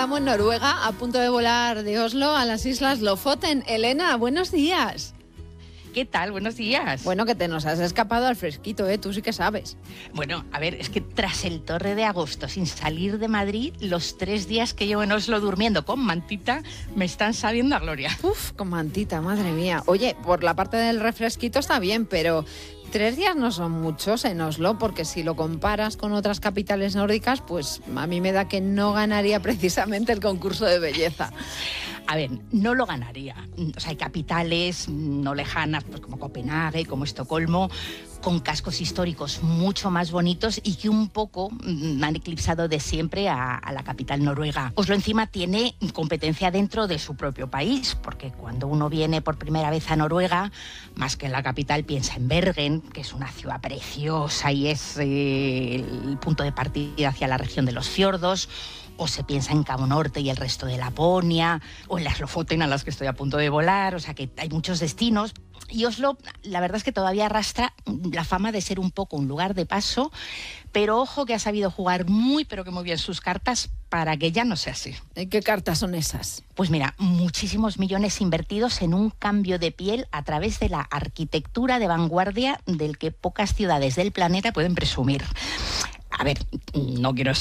reclamo en Noruega, a punto de volar de Oslo a las islas Lofoten. Elena, buenos días. ¿Qué tal? Buenos días. Bueno, que te nos has escapado al fresquito, tú sí que sabes. Bueno, a ver, es que tras el torre de agosto, sin salir de Madrid, los 3 días que llevo en Oslo durmiendo con mantita me están sabiendo a gloria. Uf, con mantita, madre mía. Oye, por la parte del refresquito está bien, pero 3 días no son muchos en Oslo, porque si lo comparas con otras capitales nórdicas, pues a mí me da que no ganaría precisamente el concurso de belleza. A ver, no lo ganaría. O sea, hay capitales no lejanas, pues como Copenhague, como Estocolmo, con cascos históricos mucho más bonitos y que un poco han eclipsado de siempre a la capital noruega. Oslo encima tiene competencia dentro de su propio país, porque cuando uno viene por primera vez a Noruega, más que en la capital piensa en Bergen, que es una ciudad preciosa y es el punto de partida hacia la región de los fiordos, o se piensa en Cabo Norte y el resto de Laponia, o en las Lofoten a las que estoy a punto de volar, o sea que hay muchos destinos. Y Oslo, la verdad es que todavía arrastra la fama de ser un poco un lugar de paso, pero ojo que ha sabido jugar muy, pero que muy bien sus cartas para que ya no sea así. ¿Qué cartas son esas? Pues mira, muchísimos millones invertidos en un cambio de piel a través de la arquitectura de vanguardia del que pocas ciudades del planeta pueden presumir. A ver, no quiero